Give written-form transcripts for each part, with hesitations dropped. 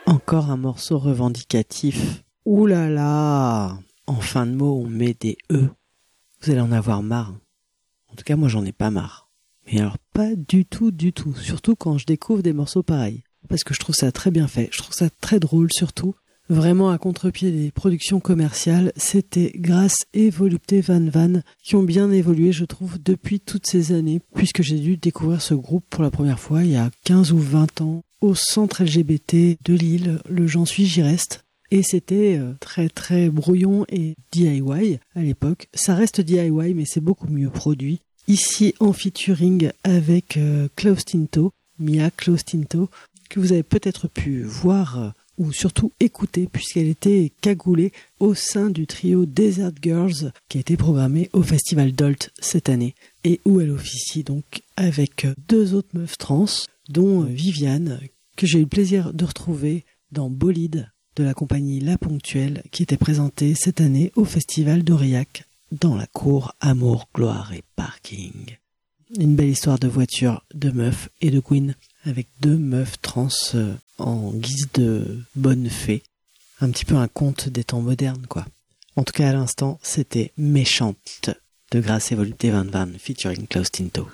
Encore un morceau revendicatif. Ouh là là! En fin de mot, on met des E. Vous allez en avoir marre. En tout cas, moi, j'en ai pas marre. Mais alors, pas du tout, du tout. Surtout quand je découvre des morceaux pareils. Parce que je trouve ça très bien fait. Je trouve ça très drôle, surtout. Vraiment à contre-pied des productions commerciales. C'était Grace et Volupté Van Van qui ont bien évolué, je trouve, depuis toutes ces années. Puisque j'ai dû découvrir ce groupe pour la première fois il y a 15 ou 20 ans au centre LGBT de Lille, le J'en suis, j'y reste. Et c'était très très brouillon et DIY à l'époque. Ça reste DIY mais c'est beaucoup mieux produit. Ici en featuring avec Klaus Tinto, Mia Klaus Tinto, que vous avez peut-être pu voir ou surtout écouter puisqu'elle était cagoulée au sein du trio Desert Girls qui a été programmé au Festival d'Olt cette année et où elle officie donc avec deux autres meufs trans dont Viviane que j'ai eu le plaisir de retrouver dans Bolide de la compagnie La Ponctuelle qui était présentée cette année au Festival d'Aurillac dans la cour Amour, Gloire et Parking. Une belle histoire de voiture, de meufs et de queen avec deux meufs trans en guise de bonne fée. Un petit peu un conte des temps modernes quoi. En tout cas à l'instant c'était Méchante de Grace et Volupté Van Van featuring Klaus Tinto.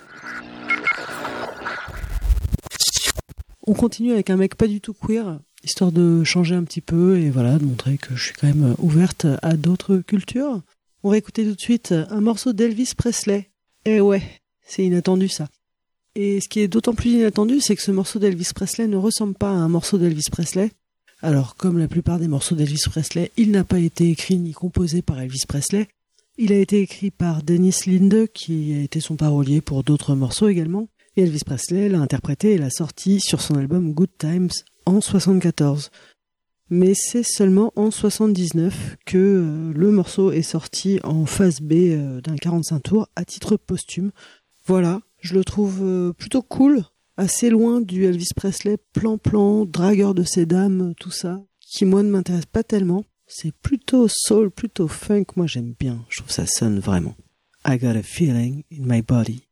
On continue avec un mec pas du tout queer, histoire de changer un petit peu et voilà, de montrer que je suis quand même ouverte à d'autres cultures. On va écouter tout de suite un morceau d'Elvis Presley. Eh ouais, c'est inattendu ça. Et ce qui est d'autant plus inattendu, c'est que ce morceau d'Elvis Presley ne ressemble pas à un morceau d'Elvis Presley. Alors, comme la plupart des morceaux d'Elvis Presley, il n'a pas été écrit ni composé par Elvis Presley. Il a été écrit par Dennis Linde, qui a été son parolier pour d'autres morceaux également. Et Elvis Presley l'a interprété et l'a sorti sur son album Good Times en 1974. Mais c'est seulement en 1979 que le morceau est sorti en phase B d'un 45 tours à titre posthume. Voilà, je le trouve plutôt cool, assez loin du Elvis Presley plan-plan, dragueur de ses dames, tout ça, qui moi ne m'intéresse pas tellement. C'est plutôt soul, plutôt funk, moi j'aime bien, je trouve ça sonne vraiment. I got a feeling in my body.